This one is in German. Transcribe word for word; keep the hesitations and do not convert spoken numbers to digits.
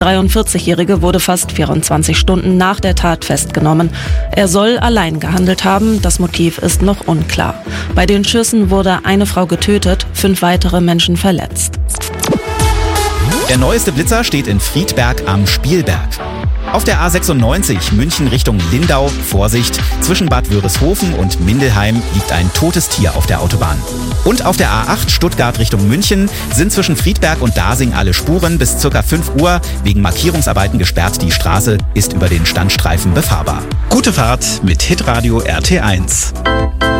Der dreiundvierzigjährige wurde fast vierundzwanzig Stunden nach der Tat festgenommen. Er soll allein gehandelt haben, das Motiv ist noch unklar. Bei den Schüssen wurde eine Frau getötet, fünf weitere Menschen verletzt. Der neueste Blitzer steht in Friedberg am Spielberg. Auf der A sechsundneunzig München Richtung Lindau, Vorsicht, zwischen Bad Wörishofen und Mindelheim liegt ein totes Tier auf der Autobahn. Und auf der A acht Stuttgart Richtung München sind zwischen Friedberg und Dasing alle Spuren bis ca. fünf Uhr wegen Markierungsarbeiten gesperrt. Die Straße ist über den Standstreifen befahrbar. Gute Fahrt mit Hitradio R T eins.